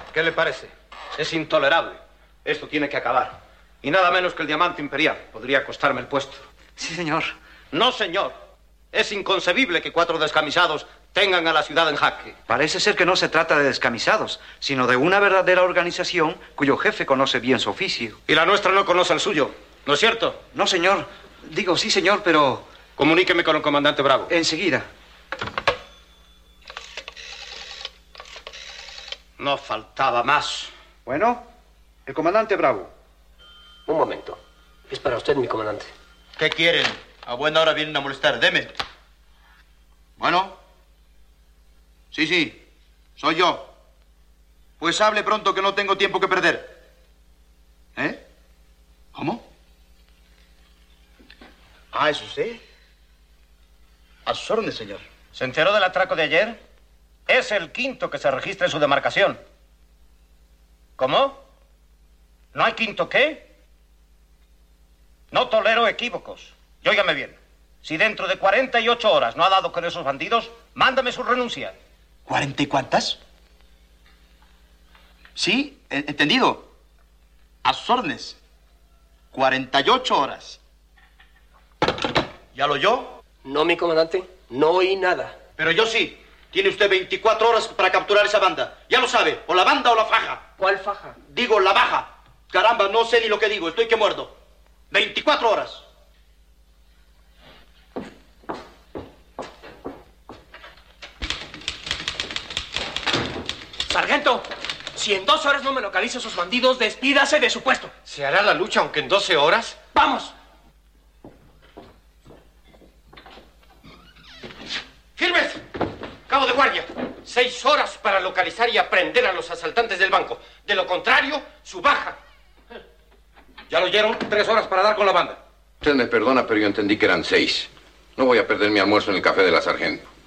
¿Qué le parece? Es intolerable. Esto tiene que acabar. Y nada menos que el diamante imperial podría costarme el puesto. Sí, señor. No, señor. Es inconcebible que 4 descamisados tengan a la ciudad en jaque. Parece ser que no se trata de descamisados, sino de una verdadera organización cuyo jefe conoce bien su oficio. Y la nuestra no conoce el suyo, ¿no es cierto? No, señor. Digo, sí, señor, pero... Comuníqueme con el comandante Bravo. Enseguida. No faltaba más. Bueno, el comandante Bravo. Un momento. Es para usted, mi comandante. ¿Qué quieren? A buena hora vienen a molestar. Deme. Bueno. Sí. Soy yo. Pues hable pronto que no tengo tiempo que perder. ¿Eh? ¿Cómo? Ah, ¿es usted? A sus órdenes, señor. ¿Se enteró del atraco de ayer? Es el 5º que se registra en su demarcación. ¿Cómo? ¿No hay 5º qué? No tolero equívocos. Y óigame bien. Si dentro de 48 horas no ha dado con esos bandidos, mándame su renuncia. ¿40 y cuántas? Sí, entendido. A sus órdenes. 48 horas. ¿Ya lo oyó? No, mi comandante. No oí nada. Pero yo sí. Tiene usted 24 horas para capturar esa banda. Ya lo sabe. O la banda o la faja. ¿Cuál faja? Digo, la baja. Caramba, no sé ni lo que digo. Estoy que muerdo. 24 horas. Sargento, si en 12 horas no me localiza a esos bandidos, despídase de su puesto. ¿Se hará la lucha aunque en 12 horas? ¡Vamos! ¡Firmes! Cabo de guardia. 6 horas para localizar y aprender a los asaltantes del banco. De lo contrario, su baja. ¿Ya lo oyeron? 3 horas para dar con la banda. Usted me perdona, pero yo entendí que eran 6. No voy a perder mi almuerzo en el café de la sargento.